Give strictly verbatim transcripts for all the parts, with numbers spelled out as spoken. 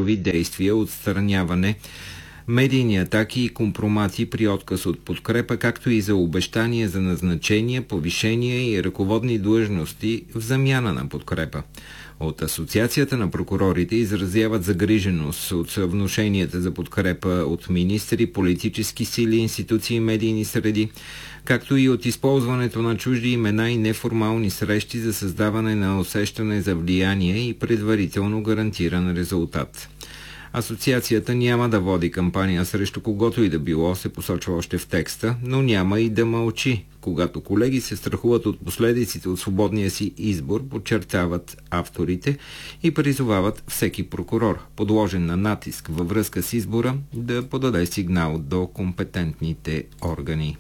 кадрови действия, отстраняване, медийни атаки и компромати при отказ от подкрепа, както и за обещания за назначения, повишения и ръководни длъжности в замяна на подкрепа. От Асоциацията на прокурорите изразяват загриженост от внушенията за подкрепа от министри, политически сили, институции и медийни среди, както и от използването на чужди имена и неформални срещи за създаване на усещане за влияние и предварително гарантиран резултат. Асоциацията няма да води кампания срещу когото и да било, се посочва още в текста, но няма и да мълчи. Когато колеги се страхуват от последиците от свободния си избор, подчертават авторите и призовават всеки прокурор, подложен на натиск във връзка с избора, да подаде сигнал до компетентните органи.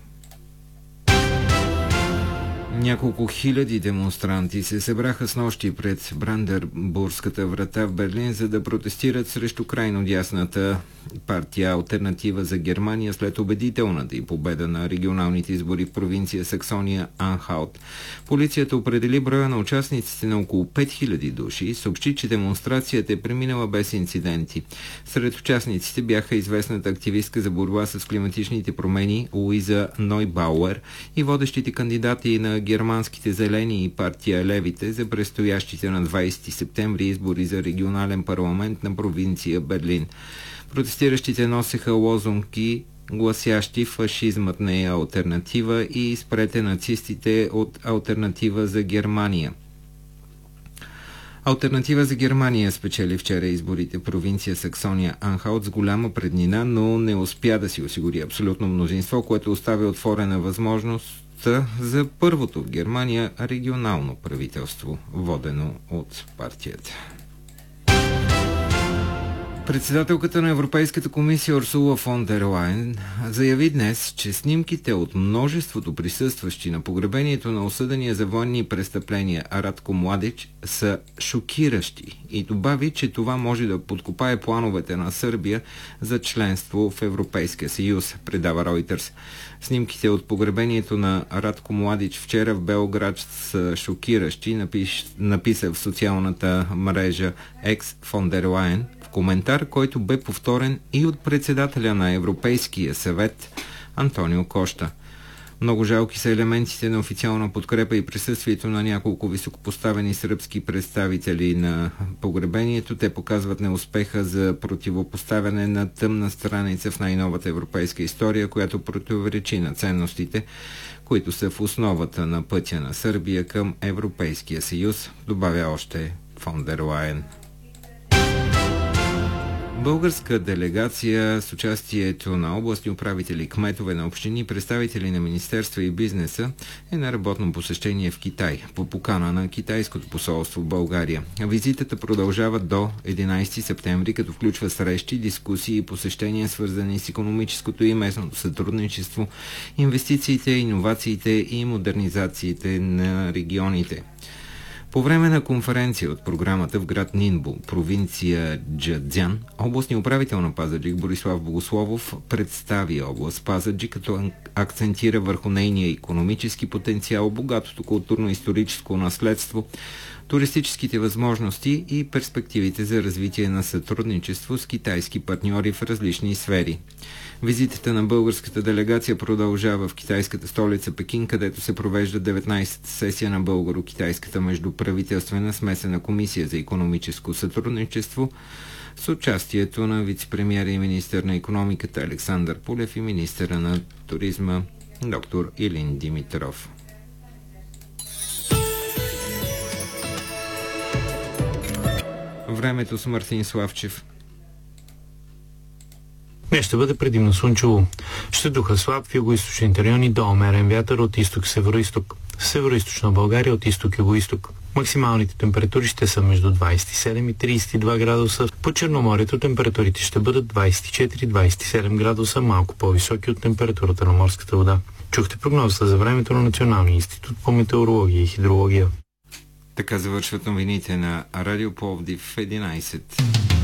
Няколко хиляди демонстранти се събраха снощи пред Бранденбургската врата в Берлин, за да протестират срещу крайно дясната партия Алтернатива за Германия след убедителната и победа на регионалните избори в провинция Саксония-Анхалт. Полицията определи броя на участниците на около пет хиляди души и съобщи, че демонстрацията е преминала без инциденти. Сред участниците бяха известната активистка за борба с климатичните промени Луиза Нойбауер и водещите кандидати на германските зелени и партия Левите за предстоящите на двайсети септември избори за регионален парламент на провинция Берлин. Протестиращите носеха лозунги, гласящи "Фашизмът не е алтернатива" и "Спрете нацистите" от Алтернатива за Германия. Алтернатива за Германия спечели вчера изборите в провинция Саксония-Анхалт с голяма преднина, но не успя да си осигури абсолютно мнозинство, което оставя отворена възможност за първото в Германия регионално правителство, водено от партията. Председателката на Европейската комисия Урсула фон дер Лайен заяви днес, че снимките от множеството присъстващи на погребението на осъдения за военни престъпления Радко Младич са шокиращи и добави, че това може да подкопае плановете на Сърбия за членство в Европейския съюз, предава Reuters. Снимките от погребението на Радко Младич вчера в Белград са шокиращи, напиш, написа в социалната мрежа Екс фон дер Лайен, коментар, който бе повторен и от председателя на Европейския съвет Антонио Кошта. Много жалки са елементите на официална подкрепа и присъствието на няколко високопоставени сръбски представители на погребението. Те показват неуспеха за противопоставяне на тъмна страница в най-новата европейска история, която противоречи на ценностите, които са в основата на пътя на Сърбия към Европейския съюз, добавя още фон дер Лайен. Българска делегация с участието на областни управители, кметове на общини, представители на министерства и бизнеса е на работно посещение в Китай по покана на китайското посолство в България. Визитата продължава до единайсети септември, като включва срещи, дискусии и посещения, свързани с икономическото и местното сътрудничество, инвестициите, иновациите и модернизациите на регионите. По време на конференция от програмата в град Нинбо, провинция Джадзян, областният управител на Пазарджик Борислав Богословов представи област Пазарджик, като акцентира върху нейния икономически потенциал, богатото културно-историческо наследство, туристическите възможности и перспективите за развитие на сътрудничество с китайски партньори в различни сфери. Визитата на българската делегация продължава в китайската столица Пекин, където се провежда деветнайсета сесия на българо-китайската междуправителствена смесена комисия за икономическо сътрудничество с участието на вице-премиера и министър на икономиката Александър Пулев и министъра на туризма доктор Илин Димитров. Времето с Мартин Славчев. Днес ще бъде предимно слънчево. Ще духа слаб в югоизточните райони до умерен вятър от изток-североизток. В североизточна България от изток-югоизток. Максималните температури ще са между двайсет и седем и трийсет и два градуса. По Черноморието температурите ще бъдат двайсет и четири до двайсет и седем градуса, малко по-високи от температурата на морската вода. Чухте прогнозата за времето на Националния институт по метеорология и хидрология. Така завършват новините на Радио Пловдив в единайсет.